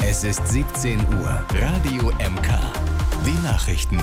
Es ist 17 Uhr. Radio MK. Die Nachrichten.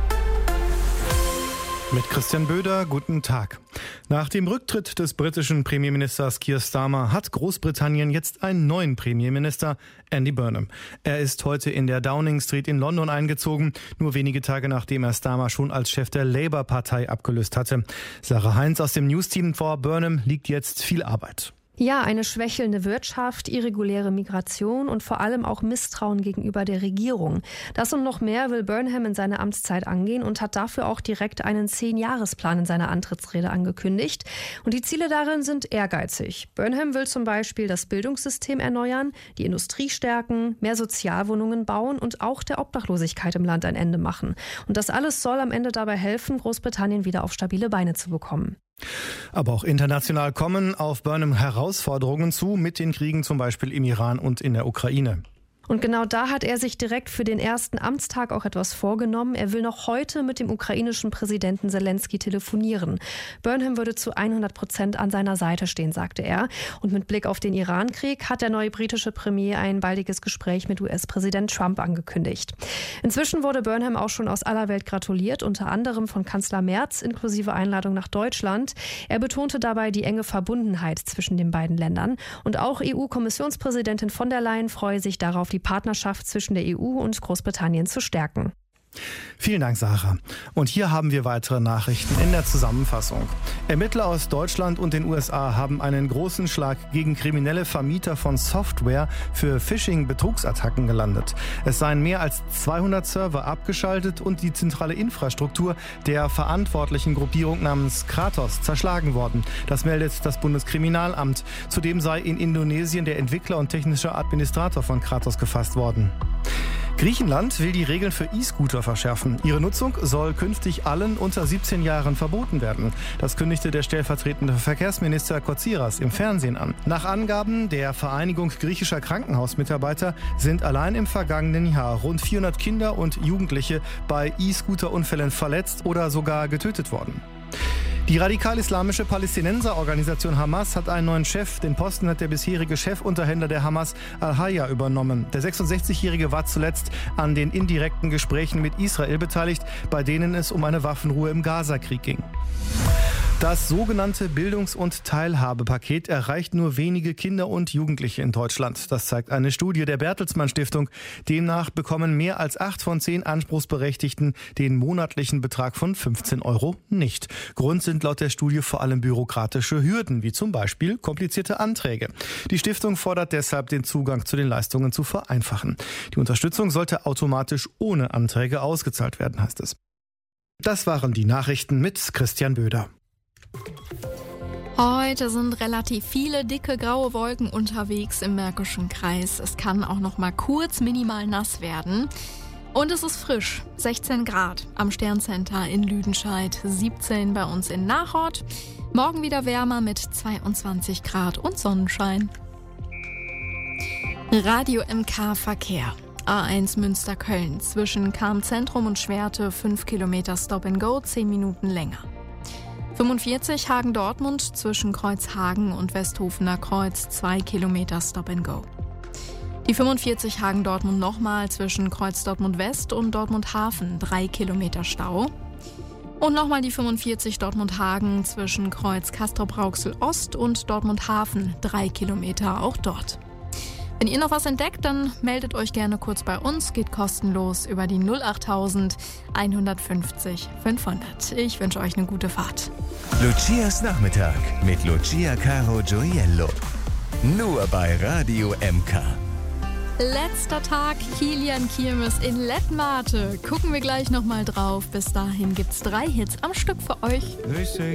Mit Christian Böder, guten Tag. Nach dem Rücktritt des britischen Premierministers Keir Starmer hat Großbritannien jetzt einen neuen Premierminister, Andy Burnham. Er ist heute in der Downing Street in London eingezogen, nur wenige Tage nachdem er Starmer schon als Chef der Labour-Partei abgelöst hatte. Sarah Heinz aus dem News-Team: vor Burnham liegt jetzt viel Arbeit. Ja, eine schwächelnde Wirtschaft, irreguläre Migration und vor allem auch Misstrauen gegenüber der Regierung. Das und noch mehr will Burnham in seiner Amtszeit angehen und hat dafür auch direkt einen 10-Jahresplan in seiner Antrittsrede angekündigt. Und die Ziele darin sind ehrgeizig. Burnham will zum Beispiel das Bildungssystem erneuern, die Industrie stärken, mehr Sozialwohnungen bauen und auch der Obdachlosigkeit im Land ein Ende machen. Und das alles soll am Ende dabei helfen, Großbritannien wieder auf stabile Beine zu bekommen. Aber auch international kommen auf Burnham Herausforderungen zu, mit den Kriegen zum Beispiel im Iran und in der Ukraine. Und genau da hat er sich direkt für den ersten Amtstag auch etwas vorgenommen. Er will noch heute mit dem ukrainischen Präsidenten Zelensky telefonieren. Burnham würde zu 100% an seiner Seite stehen, sagte er. Und mit Blick auf den Iran-Krieg hat der neue britische Premier ein baldiges Gespräch mit US-Präsident Trump angekündigt. Inzwischen wurde Burnham auch schon aus aller Welt gratuliert, unter anderem von Kanzler Merz, inklusive Einladung nach Deutschland. Er betonte dabei die enge Verbundenheit zwischen den beiden Ländern. Und auch EU-Kommissionspräsidentin von der Leyen freue sich darauf, die Partnerschaft zwischen der EU und Großbritannien zu stärken. Vielen Dank, Sarah. Und hier haben wir weitere Nachrichten in der Zusammenfassung. Ermittler aus Deutschland und den USA haben einen großen Schlag gegen kriminelle Vermieter von Software für Phishing-Betrugsattacken gelandet. Es seien mehr als 200 Server abgeschaltet und die zentrale Infrastruktur der verantwortlichen Gruppierung namens Kratos zerschlagen worden. Das meldet das Bundeskriminalamt. Zudem sei in Indonesien der Entwickler und technische Administrator von Kratos gefasst worden. Griechenland will die Regeln für E-Scooter verschärfen. Ihre Nutzung soll künftig allen unter 17 Jahren verboten werden. Das kündigte der stellvertretende Verkehrsminister Kotsiras im Fernsehen an. Nach Angaben der Vereinigung griechischer Krankenhausmitarbeiter sind allein im vergangenen Jahr rund 400 Kinder und Jugendliche bei E-Scooter-Unfällen verletzt oder sogar getötet worden. Die radikal-islamische Palästinenserorganisation Hamas hat einen neuen Chef. Den Posten hat der bisherige Chefunterhändler der Hamas, Al-Hayya, übernommen. Der 66-Jährige war zuletzt an den indirekten Gesprächen mit Israel beteiligt, bei denen es um eine Waffenruhe im Gazakrieg ging. Das sogenannte Bildungs- und Teilhabepaket erreicht nur wenige Kinder und Jugendliche in Deutschland. Das zeigt eine Studie der Bertelsmann Stiftung. Demnach bekommen mehr als 8 von 10 Anspruchsberechtigten den monatlichen Betrag von 15 € nicht. Grund sind laut der Studie vor allem bürokratische Hürden, wie zum Beispiel komplizierte Anträge. Die Stiftung fordert deshalb, den Zugang zu den Leistungen zu vereinfachen. Die Unterstützung sollte automatisch ohne Anträge ausgezahlt werden, heißt es. Das waren die Nachrichten mit Christian Böder. Heute sind relativ viele dicke graue Wolken unterwegs im Märkischen Kreis. Es kann auch noch mal kurz minimal nass werden. Und es ist frisch, 16 Grad am Sterncenter in Lüdenscheid, 17 bei uns in Nachort. Morgen wieder wärmer mit 22 Grad und Sonnenschein. Radio MK Verkehr. A1 Münster-Köln zwischen Cham-Zentrum und Schwerte 5 Kilometer Stop-and-Go, 10 Minuten länger. 45 Hagen-Dortmund zwischen Kreuzhagen und Westhofener Kreuz 2 Kilometer Stop-and-Go. Die 45 Hagen-Dortmund nochmal zwischen Kreuz Dortmund West und Dortmund Hafen 3 Kilometer Stau. Und nochmal die 45 Dortmund Hagen zwischen Kreuz Castrop-Rauxel Ost und Dortmund Hafen 3 Kilometer auch dort. Wenn ihr noch was entdeckt, dann meldet euch gerne kurz bei uns. Geht kostenlos über die 08000 150 500. Ich wünsche euch eine gute Fahrt. Lucias Nachmittag mit Lucia Caro Gioiello. Nur bei Radio MK. Letzter Tag Kilian Kirmes in Lettmate. Gucken wir gleich nochmal drauf. Bis dahin gibt's 3 Hits am Stück für euch.